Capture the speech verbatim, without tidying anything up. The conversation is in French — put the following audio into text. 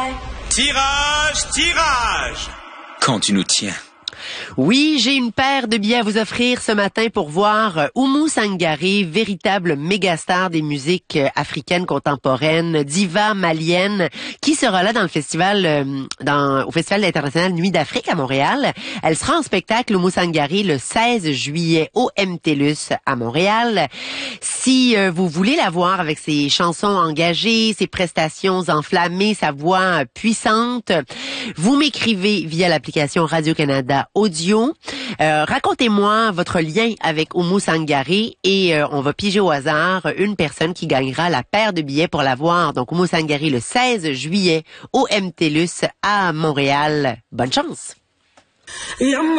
Tirage, tirage! Quand tu nous tiens. Oui, j'ai une paire de billets à vous offrir ce matin pour voir Oumou Sangaré, véritable mégastar des musiques africaines contemporaines, diva malienne, qui sera là dans le festival, dans, au Festival international Nuit d'Afrique à Montréal. Elle sera en spectacle Oumou Sangaré le seize juillet au M T L U S à Montréal. Si euh, vous voulez la voir avec ses chansons engagées, ses prestations enflammées, sa voix puissante, vous m'écrivez via l'application Radio-Canada Audio. Euh, racontez-moi votre lien avec Oumou Sangaré et euh, on va piger au hasard une personne qui gagnera la paire de billets pour la voir. Donc Oumou Sangaré le seize juillet au M T L U S à Montréal. Bonne chance!